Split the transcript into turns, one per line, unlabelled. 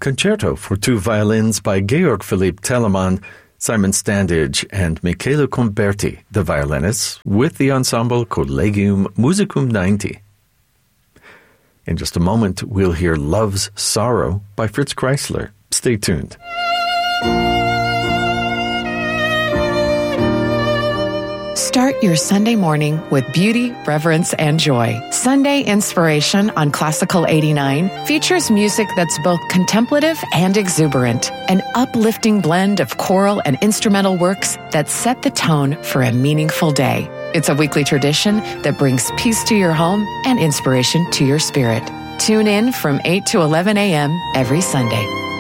Concerto for two violins by Georg Philipp Telemann, Simon Standage, and Michele Comberti, the violinists, with the ensemble Collegium Musicum 90. In just a moment, we'll hear Love's Sorrow by Fritz Kreisler. Stay tuned.
Start your Sunday morning with beauty, reverence, and joy. Sunday Inspiration on Classical 89 features music that's both contemplative and exuberant, an uplifting blend of choral and instrumental works that set the tone for a meaningful day. It's a weekly tradition that brings peace to your home and inspiration to your spirit. Tune in from 8 to 11 a.m. every Sunday.